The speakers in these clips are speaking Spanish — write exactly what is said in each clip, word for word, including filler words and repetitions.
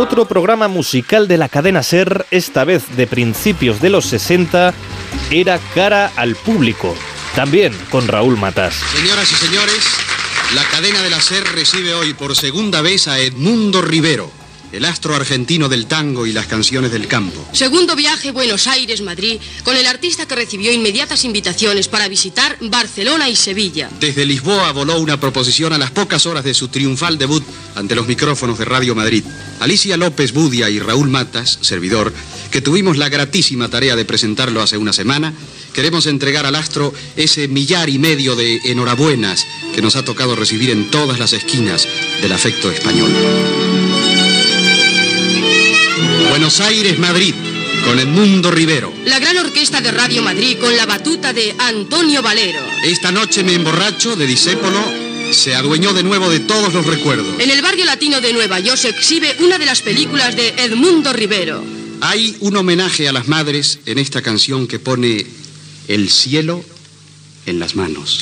Otro programa musical de la cadena SER, esta vez de principios de los sesenta, era Cara al Público, también con Raúl Matas. Señoras y señores, la cadena de la SER recibe hoy por segunda vez a Edmundo Rivero, el astro argentino del tango y las canciones del campo. Segundo viaje Buenos Aires-Madrid, con el artista que recibió inmediatas invitaciones para visitar Barcelona y Sevilla. Desde Lisboa voló una proposición a las pocas horas de su triunfal debut ante los micrófonos de Radio Madrid. Alicia López Budia y Raúl Matas, servidor, que tuvimos la gratísima tarea de presentarlo hace una semana, queremos entregar al astro ese millar y medio de enhorabuenas que nos ha tocado recibir en todas las esquinas del afecto español. Buenos Aires, Madrid, con Edmundo Rivero. La gran orquesta de Radio Madrid con la batuta de Antonio Valero. Esta noche me emborracho de Discépolo se adueñó de nuevo de todos los recuerdos. En el barrio latino de Nueva York se exhibe una de las películas de Edmundo Rivero. Hay un homenaje a las madres en esta canción que pone el cielo en las manos.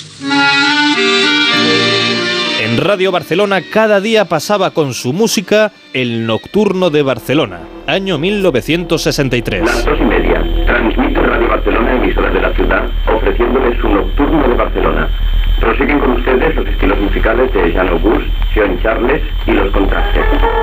En Radio Barcelona cada día pasaba con su música el Nocturno de Barcelona, año mil novecientos sesenta y tres. Las dos y media. Transmite Radio Barcelona, emisora de la ciudad, ofreciéndoles su Nocturno de Barcelona. Prosiguen con ustedes los estilos musicales de Jean Auguste, Jean Charles y los contrastes.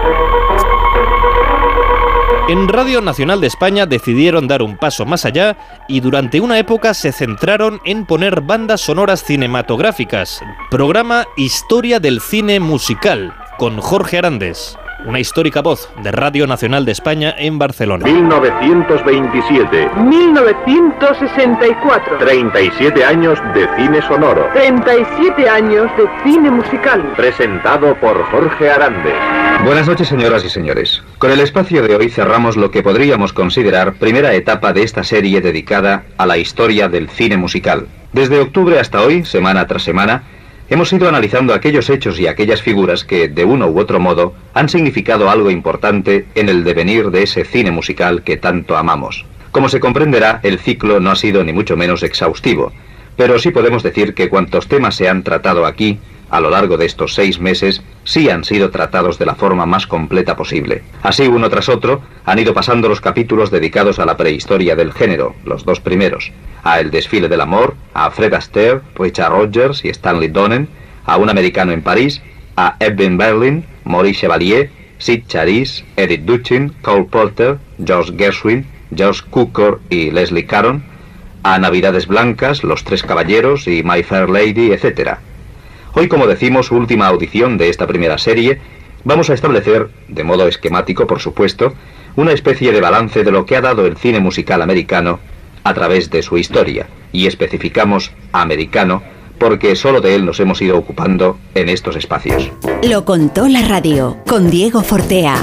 En Radio Nacional de España decidieron dar un paso más allá y durante una época se centraron en poner bandas sonoras cinematográficas. Programa Historia del Cine Musical, con Jorge Arandes, una histórica voz de Radio Nacional de España en Barcelona. mil novecientos veintisiete. mil novecientos sesenta y cuatro. treinta y siete años de cine sonoro. treinta y siete años de cine musical. Presentado por Jorge Arandes. Buenas noches, señoras y señores. Con el espacio de hoy cerramos lo que podríamos considerar primera etapa de esta serie dedicada a la historia del cine musical. Desde octubre hasta hoy, semana tras semana, hemos ido analizando aquellos hechos y aquellas figuras que, de uno u otro modo, han significado algo importante en el devenir de ese cine musical que tanto amamos. Como se comprenderá, el ciclo no ha sido ni mucho menos exhaustivo, pero sí podemos decir que cuantos temas se han tratado aquí, a lo largo de estos seis meses, sí han sido tratados de la forma más completa posible. Así, uno tras otro, han ido pasando los capítulos dedicados a la prehistoria del género, los dos primeros, a El desfile del amor, a Fred Astaire, Richard Rodgers y Stanley Donen, a Un americano en París, a Edwin Berlin, Maurice Chevalier, Sid Charisse, Edith Duchin, Cole Porter, George Gershwin, George Cukor y Leslie Caron, a Navidades Blancas, Los Tres Caballeros y My Fair Lady, etcétera. Hoy, como decimos, última audición de esta primera serie, vamos a establecer, de modo esquemático por supuesto, una especie de balance de lo que ha dado el cine musical americano a través de su historia, y especificamos americano porque solo de él nos hemos ido ocupando en estos espacios. Lo contó la radio, con Diego Fortea.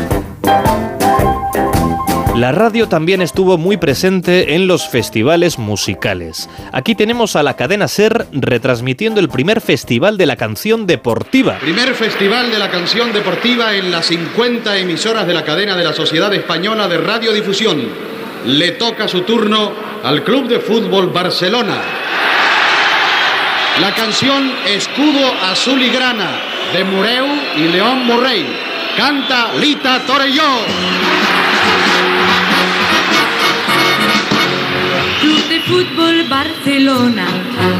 La radio también estuvo muy presente en los festivales musicales. Aquí tenemos a la cadena SER retransmitiendo el primer festival de la canción deportiva. Primer festival de la canción deportiva en las cincuenta emisoras de la cadena de la Sociedad Española de Radiodifusión. Le toca su turno al Club de Fútbol Barcelona. La canción Escudo Azul y Grana de Mureu y León Morrey. Canta Lita Torelló. Club de Fútbol Barcelona.